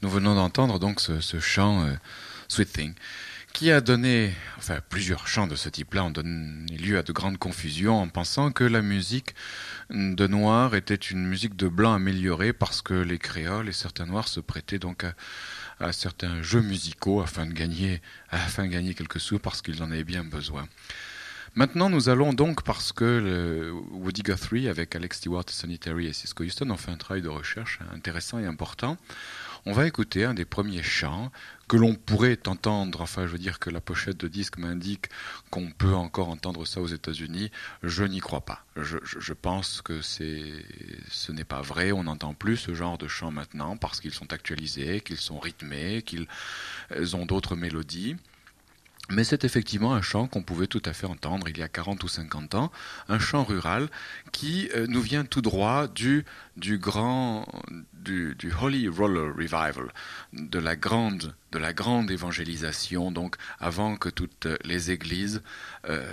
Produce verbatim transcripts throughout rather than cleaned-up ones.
Nous venons d'entendre donc ce, ce chant euh, Sweet Thing, qui a donné, enfin plusieurs chants de ce type-là ont donné lieu à de grandes confusions en pensant que la musique de Noirs était une musique de Blancs améliorée parce que les créoles et certains Noirs se prêtaient donc à, à certains jeux musicaux afin de gagner, afin de gagner quelques sous parce qu'ils en avaient bien besoin. Maintenant, nous allons donc, parce que le Woody Guthrie, avec Alex Stewart, Sonny Terry et Cisco Houston, ont fait un travail de recherche intéressant et important. On va écouter un des premiers chants que l'on pourrait entendre, enfin je veux dire que la pochette de disque m'indique qu'on peut encore entendre ça aux États-Unis. Je n'y crois pas. Je, je, je pense que c'est, ce n'est pas vrai. On n'entend plus ce genre de chants maintenant parce qu'ils sont actualisés, qu'ils sont rythmés, qu'ils ont d'autres mélodies. Mais c'est effectivement un chant qu'on pouvait tout à fait entendre il y a quarante ou cinquante ans, un chant rural qui euh, nous vient tout droit du, du grand, du, du Holy Roller Revival, de la grande, de la grande évangélisation, donc avant que toutes les églises euh,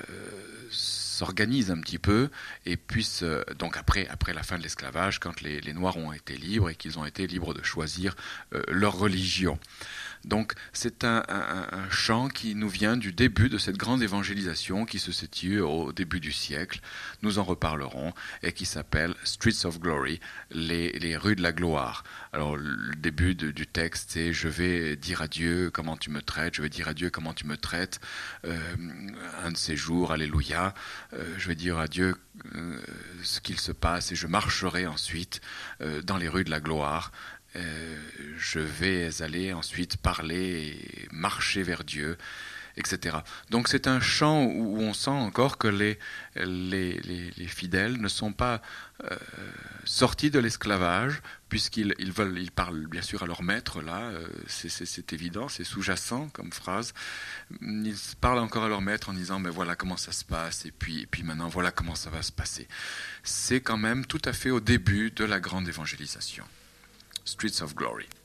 s'organisent un petit peu et puissent, euh, donc après, après la fin de l'esclavage, quand les, les Noirs ont été libres et qu'ils ont été libres de choisir euh, leur religion. Donc c'est un, un, un chant qui nous vient du début de cette grande évangélisation qui se situe au début du siècle, nous en reparlerons, et qui s'appelle Streets of Glory, les, les rues de la gloire. Alors le début de, du texte c'est « Je vais dire à Dieu comment tu me traites, je vais dire à Dieu comment tu me traites, euh, un de ces jours, alléluia, euh, je vais dire à Dieu euh, ce qu'il se passe et je marcherai ensuite euh, dans les rues de la gloire ». Euh, je vais aller ensuite parler et marcher vers Dieu, et cetera. Donc c'est un chant où on sent encore que les, les, les, les fidèles ne sont pas euh, sortis de l'esclavage, puisqu'ils ils veulent, ils parlent bien sûr à leur maître, là, euh, c'est, c'est, c'est évident, c'est sous-jacent comme phrase. Ils parlent encore à leur maître en disant, mais voilà comment ça se passe, et puis, et puis maintenant voilà comment ça va se passer. C'est quand même tout à fait au début de la grande évangélisation. Streets of Glory.